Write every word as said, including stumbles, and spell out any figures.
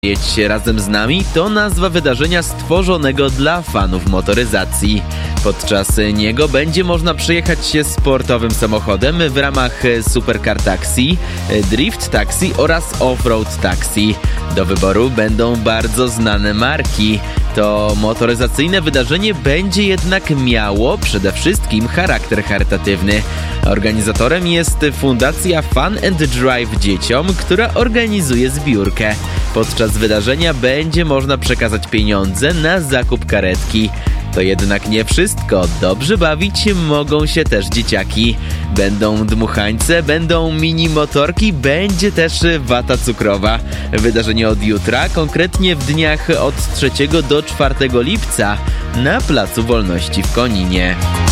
Jedź razem z nami to nazwa wydarzenia stworzonego dla fanów motoryzacji. Podczas niego będzie można przejechać się sportowym samochodem w ramach Supercar Taxi, Drift Taxi oraz Offroad Taxi. Do wyboru będą bardzo znane marki. To motoryzacyjne wydarzenie będzie jednak miało przede wszystkim charakter charytatywny. Organizatorem jest Fundacja Fun and Drive Dzieciom, która organizuje zbiórkę. Podczas wydarzenia będzie można przekazać pieniądze na zakup karetki. To jednak nie wszystko. Dobrze bawić mogą się też dzieciaki. Będą dmuchańce, będą mini motorki, będzie też wata cukrowa. Wydarzenie od jutra, konkretnie w dniach od trzeciego do czwartego lipca na Placu Wolności w Koninie.